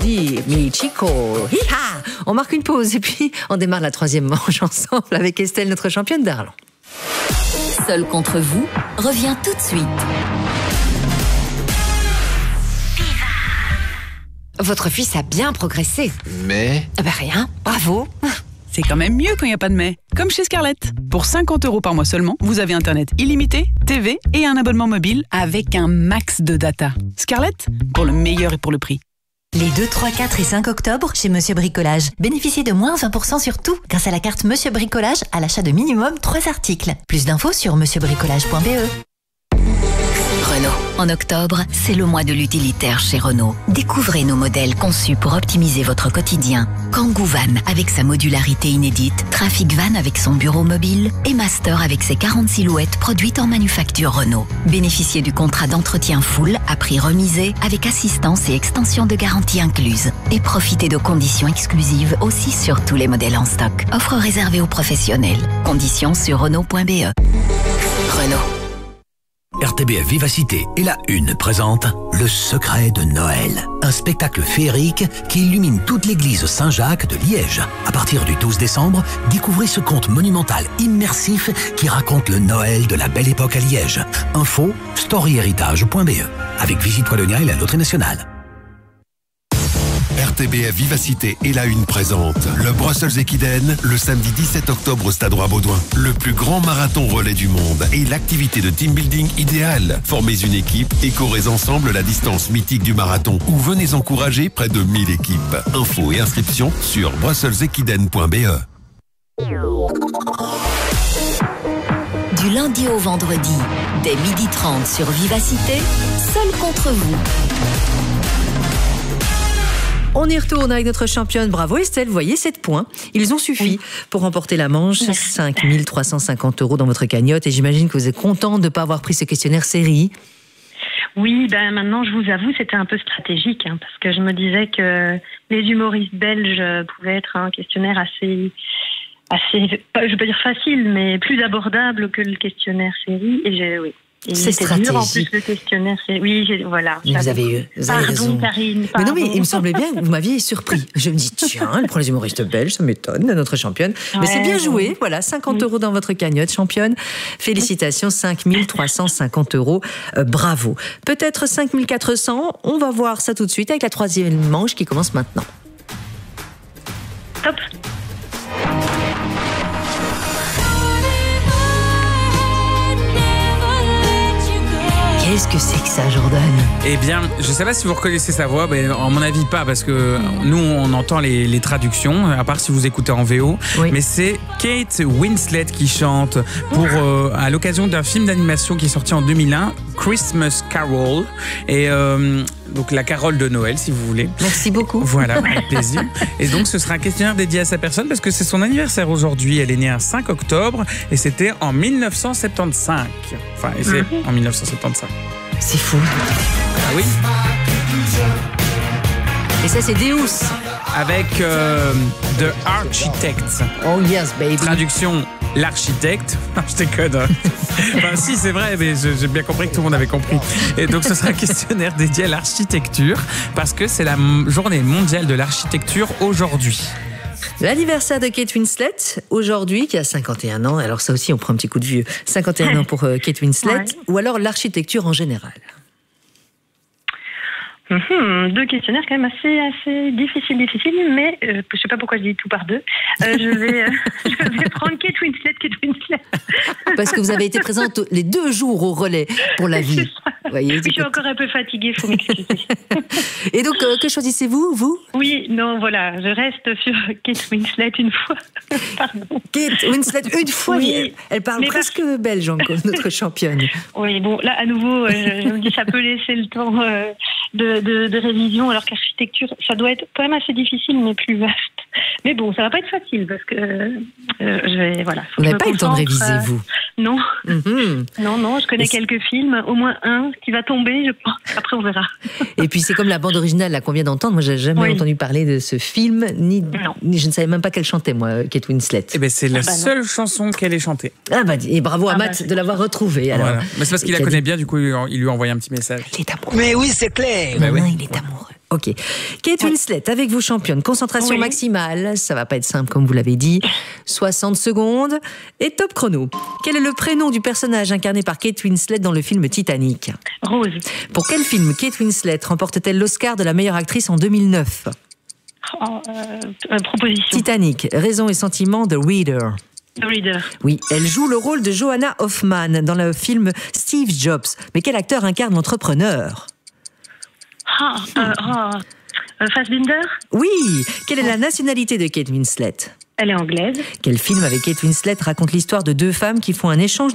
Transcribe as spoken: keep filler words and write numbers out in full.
Dis, mi chico, hi-ha. On marque une pause et puis on démarre la troisième manche ensemble avec Estelle, notre championne d'Arlon. Seul contre vous revient tout de suite. Votre fils a bien progressé. Mais... Ah ben rien, bravo. C'est quand même mieux quand il n'y a pas de mais. Comme chez Scarlett. Pour cinquante euros par mois seulement, vous avez Internet illimité, T V et un abonnement mobile avec un max de data. Scarlett, pour le meilleur et pour le prix. Les deux, trois, quatre et cinq octobre, chez Monsieur Bricolage. Bénéficiez de moins vingt pour cent sur tout, grâce à la carte Monsieur Bricolage à l'achat de minimum trois articles. Plus d'infos sur monsieur bricolage point b e. Renault. En octobre, c'est le mois de l'utilitaire chez Renault. Découvrez nos modèles conçus pour optimiser votre quotidien. Kangoo Van avec sa modularité inédite, Trafic Van avec son bureau mobile et Master avec ses quarante silhouettes produites en manufacture Renault. Bénéficiez du contrat d'entretien full à prix remisé avec assistance et extension de garantie incluse. Et profitez de conditions exclusives aussi sur tous les modèles en stock. Offre réservée aux professionnels. Conditions sur Renault point b e. Renault. R T B F Vivacité et la Une présente Le Secret de Noël, un spectacle féerique qui illumine toute l'église Saint-Jacques de Liège. À partir du douze décembre, découvrez ce conte monumental immersif qui raconte le Noël de la belle époque à Liège. Info storyhéritage point b e avec Visite Wallonia et la Loterie Nationale. R T B F Vivacité et la Une présente le Brussels Equiden le samedi dix-sept octobre au Stade Roi-Baudouin. Le plus grand marathon relais du monde et l'activité de team building idéale. Formez une équipe et courez ensemble la distance mythique du marathon ou venez encourager près de mille équipes. Infos et inscriptions sur brussels equiden point b e. Du lundi au vendredi, dès midi trente sur Vivacité, Seul contre vous. On y retourne avec notre championne. Bravo Estelle, vous voyez, sept points. Ils ont suffi oui. pour remporter la manche. cinq mille trois cent cinquante euros dans votre cagnotte. Et j'imagine que vous êtes contente de ne pas avoir pris ce questionnaire série. Oui, ben maintenant, je vous avoue, c'était un peu stratégique. Hein, parce que je me disais que les humoristes belges pouvaient être un questionnaire assez... assez, je ne vais pas dire facile, mais plus abordable que le questionnaire série. Et j'ai, oui. Et c'est stratégique. En plus, le questionnaire, c'est... Oui, j'ai... voilà. Vous avez, eu, vous avez pardon, raison. Karine, pardon. Mais non, mais il me semblait bien que vous m'aviez surpris. Je me dis, tiens, elle prend les humoristes belges, ça m'étonne, notre championne. Ouais, mais c'est bien joué, ouais. Voilà, cinquante oui. euros dans votre cagnotte, championne. Félicitations, cinq mille trois cent cinquante euros. Euh, bravo. Peut-être cinq mille quatre cents, on va voir ça tout de suite avec la troisième manche qui commence maintenant. Top. Qu'est-ce que c'est que ça, Jordan? Eh bien, je ne sais pas si vous reconnaissez sa voix, mais à mon avis pas, parce que nous, on entend les, les traductions, à part si vous écoutez en V O. Oui. Mais c'est Kate Winslet qui chante pour, euh, à l'occasion d'un film d'animation qui est sorti en deux mille un, Christmas Carol. Et euh, donc la carole de Noël, si vous voulez. Merci beaucoup. Voilà, avec plaisir. Et donc, ce sera un questionnaire dédié à sa personne parce que c'est son anniversaire aujourd'hui. Elle est née un cinq octobre et c'était en mille neuf cent soixante-quinze. Enfin, et c'est mmh. en mille neuf cent soixante-quinze. C'est fou. Ah oui. Et ça, c'est Deus. Avec euh, The Architect. Oh yes, baby. Traduction, l'architecte. Non, je déconne. Enfin, si, c'est vrai, mais j'ai bien compris que tout le monde avait compris. Et donc, ce sera un questionnaire dédié à l'architecture parce que c'est la journée mondiale de l'architecture aujourd'hui. L'anniversaire de Kate Winslet, aujourd'hui, qui a cinquante et un ans. Alors ça aussi, on prend un petit coup de vieux. cinquante et un ans pour euh, Kate Winslet. Ouais. Ou alors l'architecture en général. Mmh, deux questionnaires quand même assez, assez difficiles, difficiles, mais euh, je ne sais pas pourquoi je dis tout par deux. Euh, je, vais, euh, je vais prendre Kate Winslet, Kate Winslet. Parce que vous avez été présente les deux jours au relais pour la vie. Voyez, oui, je suis encore un peu fatiguée, il faut m'excuser. Et donc, euh, que choisissez-vous, vous? Oui, non, voilà, je reste sur Kate Winslet une fois. Pardon. Kate Winslet une fois, oui, elle, elle parle presque par... belge, encore, notre championne. Oui, bon, là, à nouveau, euh, je, je me dis, ça peut laisser le temps euh, de, de, de révision, alors qu'architecture, ça doit être quand même assez difficile, mais plus vaste. Mais bon, ça va pas être facile, parce que euh, je vais, voilà. Vous n'avez pas eu le temps de réviser, vous? euh, Non. Mm-hmm. Non, non, je connais Et quelques c'est... films, au moins un qui va tomber, je pense. Après, on verra. Et puis, c'est comme la bande originale là, qu'on vient d'entendre. Moi, j'ai jamais oui. entendu parler de ce film, ni, ni je ne savais même pas qu'elle chantait, moi, Kate Winslet. Eh ben, c'est la ah bah seule non. chanson qu'elle ait chantée. Ah bah, et bravo à ah Matt bah, de l'avoir retrouvée. Alors. Voilà. Mais c'est parce qu'il la connaît dit... bien, du coup, il lui a envoyé un petit message. Il est amoureux. Mais oui, c'est clair. Non, bah, non, oui. il est amoureux. Ok. Kate Winslet, avec vous, championne. Concentration Oui. maximale. Ça va pas être simple, comme vous l'avez dit. soixante secondes. Et top chrono. Quel est le prénom du personnage incarné par Kate Winslet dans le film Titanic? Rose. Pour quel film Kate Winslet remporte-t-elle l'Oscar de la meilleure actrice en deux mille neuf? Oh, euh, euh, proposition. Titanic, Raison et sentiment de Reader. The Reader. Oui, elle joue le rôle de Joanna Hoffman dans le film Steve Jobs. Mais quel acteur incarne l'entrepreneur? Ah, euh, ah, euh, Fassbinder. Oui, quelle est la nationalité de Kate Winslet? Elle est anglaise. Quel film avec Kate Winslet raconte l'histoire de deux femmes qui font un échange